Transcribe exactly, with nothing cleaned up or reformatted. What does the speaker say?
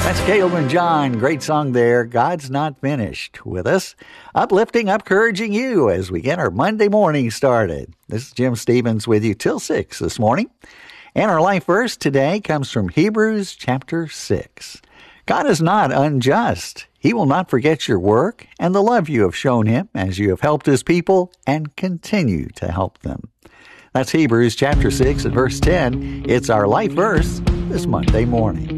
That's Caleb and John. Great song there. God's Not Finished with us. Uplifting, encouraging you as we get our Monday morning started. This is Jim Stevens with you till six this morning. And our life verse today comes from Hebrews chapter six. God is not unjust. He will not forget your work and the love you have shown him as you have helped his people and continue to help them. That's Hebrews chapter six and verse ten. It's our life verse this Monday morning.